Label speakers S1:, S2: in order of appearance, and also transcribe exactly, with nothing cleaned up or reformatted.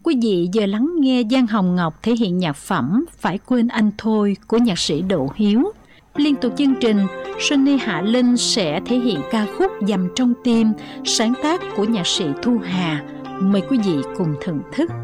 S1: Quý vị giờ lắng nghe Giang Hồng Ngọc thể hiện nhạc phẩm Phải Quên Anh Thôi của nhạc sĩ Đỗ Hiếu. Liên tục chương trình, Sunny Hạ Linh sẽ thể hiện ca khúc Dầm Trong Tim, sáng tác của nhạc sĩ Thu Hà. Mời quý vị cùng thưởng thức.